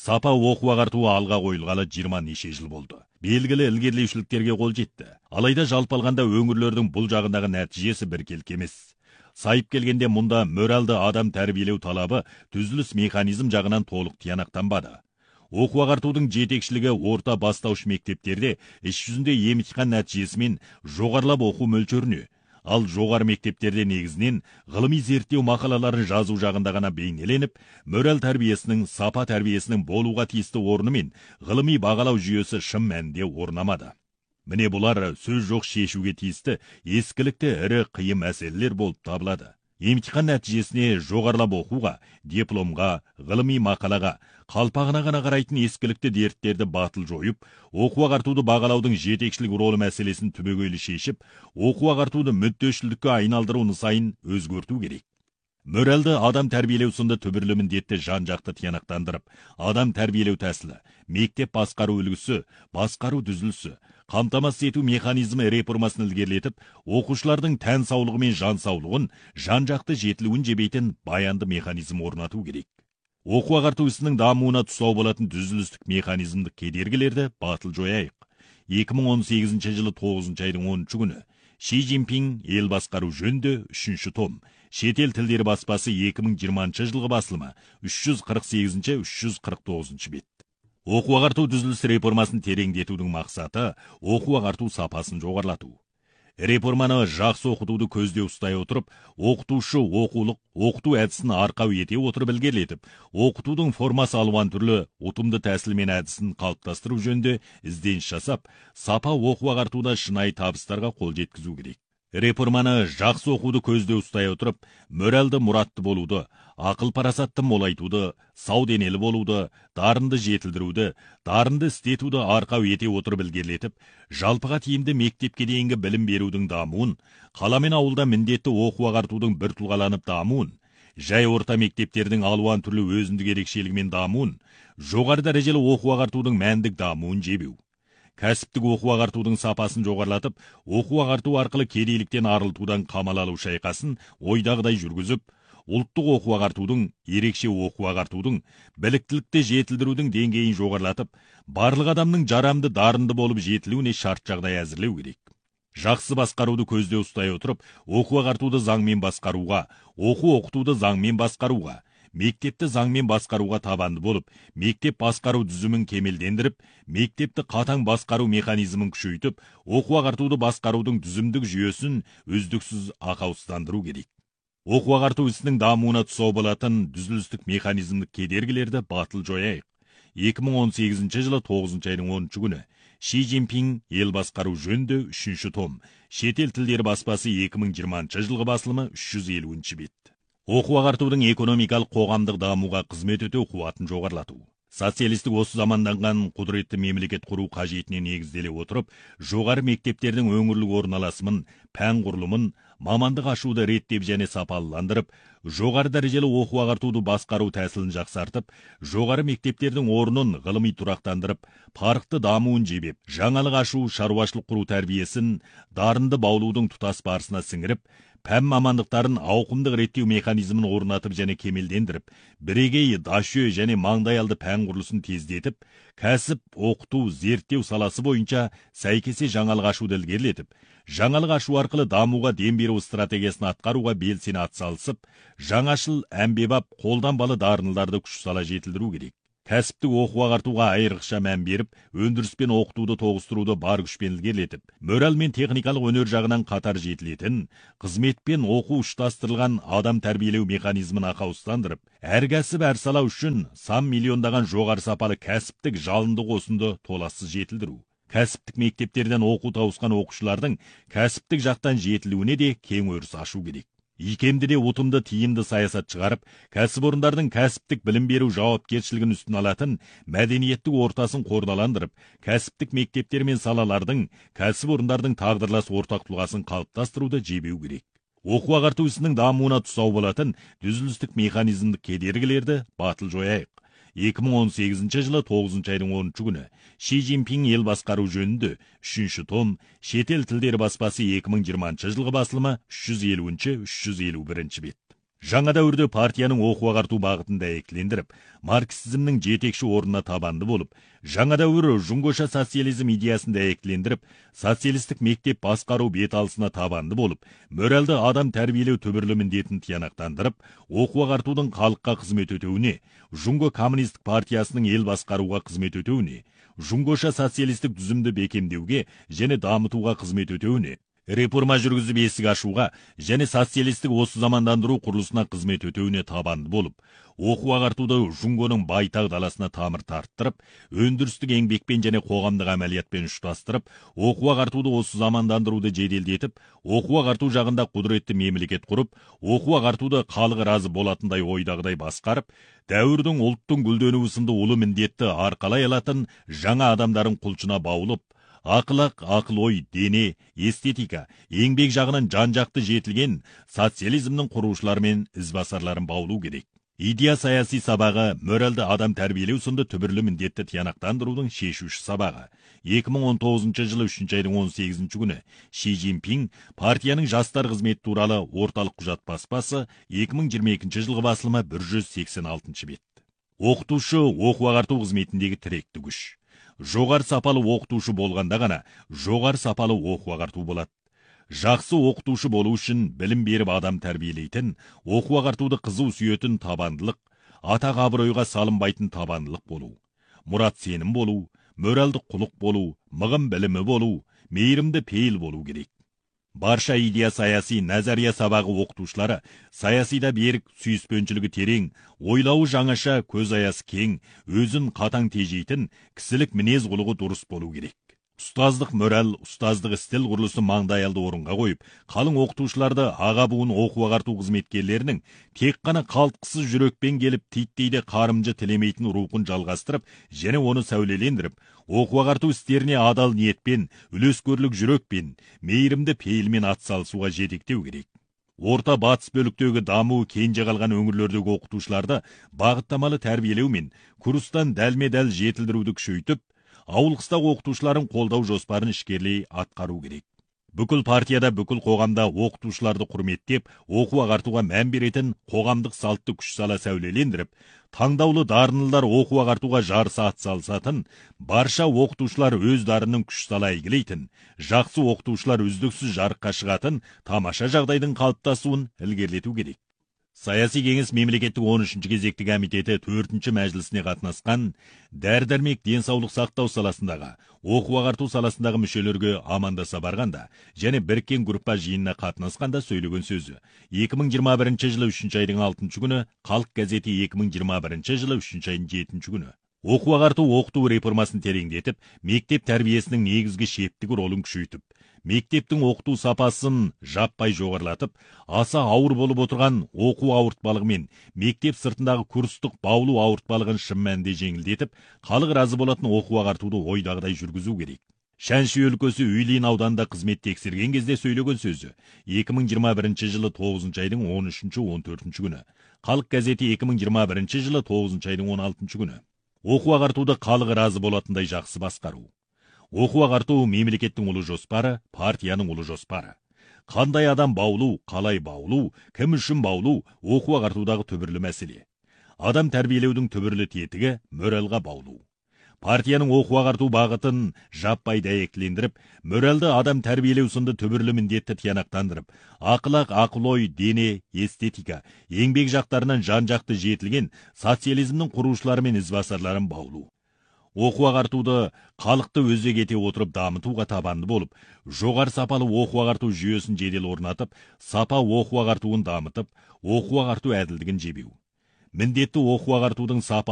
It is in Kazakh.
Сапа оқу ағартуы алға қойылғалы 20 неше жыл болды. Белгілі ілгерілеушіліктерге қол жетті. Алайда жалпы алғанда өңірлердің бұл жағындағы нәтижесі біркелкі емес. Сайып келгенде мұнда моральды адам тәрбиелеу талабы түзіліс механизм жағынан толық тиянақтанбады. Оқу ағартудың жетекшілігі орта бастауыш мектептерде іс жүзінде емтихан нәтижесімен жоғарылап оқу мөлшеріне, ал жоғары мектептерде негізінен ғылыми зерттеу мақалаларын жазу жағында ғана бейнеленіп, мораль тәрбиесінің, сапа тәрбиесінің болуға тиісті орны мен ғылыми бағалау жүйесі шын мәнінде орнамады. Міне бұлар сөз жоқ шешуге тиісті ескілікті ірі қиын мәселелер болып табылады. Емтихан нәтижесіне жоғарылап оқуға, дипломға, ғылыми мақалаға, қалпағына ғана қарайтын ескілікті дерттерді батыл жойып, оқу ағартуды бағалаудың жетекшілік ролы мәселесін түбегейлі шешіп, оқу ағартуды мүддешілдікке айналдыру нысайын өзгерту керек. Моральды адам тәрбиелеу сынды түбірлі міндетті жан-жақты тиянақтандырып, адам тәрбиелеу тәсілі, мектеп басқару үлгісі, басқару түзілісі, қамтамасыз ету механизмі реформасын ілгерілетіп, оқушылардың тән саулығы мен жан саулығын жан-жақты жетілуін жебейтін баянды механизм орнату керек. Оқу ағарту ісінің дамуына тұсау болатын түзілістік механизмдік кедергілерді батыл жояйық. 2018 жылы 9 айдың 10 күні Ши Цзиньпин ел басқару жөнінде 3-ші том, шетел тілдері баспасы 2020 жылғы басылымы 348-349 бет. Оқу ағарту түзіліс реформасын тереңдетудің мақсаты оқу ағарту сапасын жоғарлату. Реформаны жақсы оқытуды көзде ұстай отырып, оқытушы оқыту әдісін арқау ете отырып ілгерілетіп, оқытудың формасы алуан түрлі ұтымды тәсіл мен әдісін қалыптастыру жөнінде ізденіс жасап, сапа оқу ағартуда шынайы табыстарға қол жеткізу керек. Реформаны жақсы оқуды көзде ұстай отырып, моральды мұратты болуды, ақыл парасатты молайтуды, сау денелі болуды, дарынды жетілдіруді, дарынды істетуді арқау ете отырып ілгерілетіп, жалпыға тиімді мектепке дейінгі білім берудің дамуын, қала мен ауылда міндетті оқу ағартудың бір тұлғаланып дамуын, жай орта мектептердің алуан түрлі өзіндік ерекшелігімен дамуын, жоғары дәрежелі оқу ағартудың мәндік дамуын жебеу. Кәсіптік оқу ағартудың сапасын жоғарлатып, оқу ағарту арқылы кедейліктен арылтудан қамал алу шайқасын ойдағыдай жүргізіп, ұлттық оқу ағартудың, ерекше оқу ағартудың, біліктілікті жетілдірудің деңгейін жоғарлатып, барлық адамның жарамды дарынды болып жетілуіне шарт жағдай әзірлеу керек. Жақсы басқаруды көзде ұстай отырып, оқу ағартуды заңмен басқаруға, оқу оқытуды заңмен басқаруға, мектепті заңмен басқаруға табанды болып, мектеп басқару түзімін кемелдендіріп, мектепті қатаң басқару механизмін күшейтіп, оқу ағартуды басқарудың түзімдік жүйесін үздіксіз ақаусыздандыру керек. Оқу ағарту ісінің дамуына тұсау болатын түзілістік механизмдік кедергілерді батыл жояйық. 2018 жылы 9 айдың 10 күні Ши Цзиньпин ел басқару жөнінде 3-ші том, шетел тілдері баспасы 2020 жылғы басылымы 350 бет. Оқу ағартудың экономикалық қоғамдық дамуға қызмет ету қуатын жоғарлату. Социалистік осы заманданған құдіретті мемлекет құру қажетіне негізделе отырып, жоғары мектептердің өңірлік орналасымын, пән құрылымын, мамандық ашуды реттеп және сапалыландырып, жоғары дәрежелі оқу ағартуды басқару тәсілін жақсартып, жоғары мектептердің орнын ғылыми тұрақтандырып, парықты дамуын жебеп, жаңалық ашу, шаруашылық құру тәрбиесін, дарынды баулудың тұтас барысына сіңіріп, пән мамандықтарын ауқымдық реттеу механизмін орнатып және кемелдендіріп, бірегей дашө және маңдайалды пән құрылысын тездетіп, кәсіп, оқыту, зерттеу саласы бойынша сәйкесе жаңалық ашуды ілгерілетіп, жаңалық ашу арқылы дамуға дем беру стратегиясын атқаруға белсене атсалысып, жаңашыл, әмбебап, қолданбалы дарындыларды күш сала жетілдіру керек. Кәсіптік оқу ағартуға айрықша мән беріп, өндіріс пен оқытуды тоғыстыруды бар күшпен ілгерілетіп, мораль мен техникалық өнер жағынан қатар жетілетін, қызмет пен оқу ұштастырылған адам тәрбиелеу механизмін ақаусыздандырып, әр кәсіп әр сала үшін сан миллиондаған жоғары сапалы кәсіптік жалынды қосынды толассыз жетілдіру. Кәсіптік мектептерден оқу тауысқан оқушылардың кәсіптік жақтан жетілуіне де кең өріс ашу керек. Икемді де ұтымды тиімді саясат шығарып, кәсіпорындардың кәсіптік білім беру жауапкершілігін үстін алатын мәдениеттік ортасын қордаландырып, кәсіптік мектептер мен салалардың, кәсіпорындардың тағдырлас ортақ тұлғасын қалыптастыруды жебеу керек. Оқу ағарту ісінің дамуына тұсау болатын түзілістік механизмдік кедергілерді батыл жояйық. 2018 жылы 9 айдың 10 күні Ши Цзиньпин ел басқару жөнінде 3-ші том, шетел тілдері баспасы 2020 жылғы басылымы 350-351 бет. Жаңа дәуірде партияның оқу ағарту бағытын дәйектілендіріп, марксизмнің жетекші орнына табанды болып, жаңа дәуір жұңгоша социализм идеясын дәйектілендіріп, социалистік мектеп басқару беталысына табанды болып, моральды адам тәрбиелеу түбірлі міндетін тиянақтандырып, оқу ағартудың халыққа қызмет өтеуіне, жұңго коммунистік партиясының ел басқаруға қызмет өтеуіне, жұңгоша социалистік түзімді бекемдеуге және дамытуға қызмет өтеуіне, реформа жүргізіп есік ашуға және социалистік осы замандандыру құрылысына қызмет өтеуіне табанды болып, оқу ағартуды жұңгоның байтақ даласына тамыр тарттырып, өндірістік еңбекпен және қоғамдық әмәлиятпен ұштастырып, оқу ағартуды осы замандандыруды жеделдетіп, оқу ағарту жағында құдіретті мемлекет құрып, оқу ағартуды халық разы болатындай ойдағыдай басқарып, дәуірдің ұлттың гүлденуі сынды ұлы міндетті арқалай алатын жаңа адамдардың құлшына баулып, ақыл ой, дене, эстетика, еңбек жағынан жан-жақты жетілген социализмнің құрушылары мен ізбасарларын баулу керек. Идея саяси сабағы, моральды адам тәрбиелеу сынды түбірлі міндетті тиянақтандырудың шешуші сабағы. 2019 жылы 3 айдың 18 күні Ши Цзиньпин партияның жастар қызметі туралы орталық құжат баспасы 2022 жылғы басылымы 186 бет. Оқытушы оқу ағарту қызметіндегі тіректі күш. Жоғары сапалы оқытушы болғанда ғана жоғары сапалы оқу ағарту болады. Жақсы оқытушы болу үшін білім беріп адам тәрбиелейтін, оқу ағартуды қызу сүйетін табандылық, атақ абыройға салынбайтын табандылық болу, мұрат сенім болу, моральдық құлық болу, мығым білімі болу, мейірімді пейіл болу керек. Барша идея саяси назария сабағы оқытушылары саясида берік, сүйіспеншілігі терең, ойлауы жаңаша, көз аясы кең, өзін қатаң тежейтін, кісілік мінез құлығы дұрыс болу керек. Ұстаздық мораль, ұстаздық стил құрылысы маңдайалды орынға қойып, қалың оқытушыларды аға буын оқу ағарту қызметкерлерінің тек қана қалтқысыз жүрекпен келіп титтейде қарымжы тілемейтін рухын жалғастырып, және оны сәулелендіріп, оқу ағарту істеріне адал ниетпен, үлескерлік жүрекпен, мейірімді пейілмен атсалысуға жетектеу керек. Орта батыс бөліктегі дамуы кенже қалған өңірлердегі оқытушыларды бағыттамалы тәрбиелеу мен курстан дәлме-дәл жетілдіруді күшейтіп, ауыл қыстақ оқытушыларын қолдау жоспарын ішкерлей атқару керек. Бүкіл партияда, бүкіл қоғамда оқытушыларды құрметтеп, оқу ағартуға мән беретін қоғамдық салтты күш сала сәулелендіріп, таңдаулы дарынлылар оқу ағартуға жарыса атсалысатын, барша оқытушылар өз дарынын күш сала игілейтін, жақсы оқытушылар үздіксіз жарыққа шығатын тамаша жағдайдың қалыптасуын ілгерілету керек. Саяси кеңес мемлекеттік 13-ші кезекті комитеті 4-ші мәжілісіне қатынасқан дәрі-дәрмек денсаулық сақтау саласындағы, оқу ағарту саласындағы мүшелерге амандаса барғанда және біріккен группа жиынына қатынасқанда сөйлеген сөзі. 2021 жылы 3 айдың 6 күні, Халық газеті 2021 жылы 3 айдың 7 күні. Оқу ағарту оқыту реформасын тереңдетіп, мектеп тәрбиесінің негізгі шептігі ролын күшейтіп, мектептің оқыту сапасын жаппай жоғарылатып, аса ауыр болып отырған оқу ауыртпалығы мен мектеп сыртындағы курстық баулу ауыртпалығын шын мәнінде жеңілдетіп, халық разы болатын оқу ағартуды ойдағыдай жүргізу керек. Шәнши өлкесі Үйлин ауданында қызмет тексерген кезде сөйлеген сөзі. 2021 жылы 9 айдың 13-14 күні. Халық газеті 2021 жылы 9 айдың 16 күні. Оқу ағартуды халық разы болатындай жақсы басқару. Оқу ағарту мемлекеттің ұлы жоспары, партияның ұлы жоспары. Қандай адам баулу, қалай баулу, кім үшін баулу, оқу ағартудағы түбірлі мәселе. Адам тәрбиелеудің түбірлі тетігі моральға баулу. Партияның оқу ағарту бағытын жаппай дәйектілендіріп, моральды адам тәрбиелеу сынды түбірлі міндетті тиянақтандырып, ақыл ой, дене, эстетика, еңбек жақтарынан жан-жақты жетілген социализмнің құрушылары мен ізбасарларын баулу. Оқу ағартуды халықты өзек ете отырып дамытуға табанды болып, жоғары сапалы оқу ағарту жүйесін жедел орнатып, сапа оқу ағартуын дамытып, оқу ағарту әділдігін жебеу. Міндетті оқу ағартудың сапа